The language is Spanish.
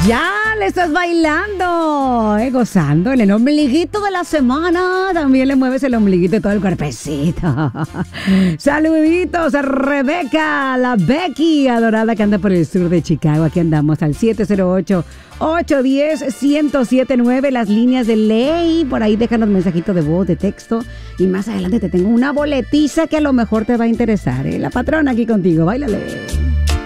Ya le estás bailando, gozando en el ombliguito de la semana. También le mueves el ombliguito y todo el cuerpecito. Saluditos a Rebeca, la Becky adorada que anda por el sur de Chicago. Aquí andamos al 708-810-1079, las líneas de ley. Por ahí déjanos mensajitos de voz, de texto. Y más adelante te tengo una boletiza que a lo mejor te va a interesar. La patrona aquí contigo, báilale.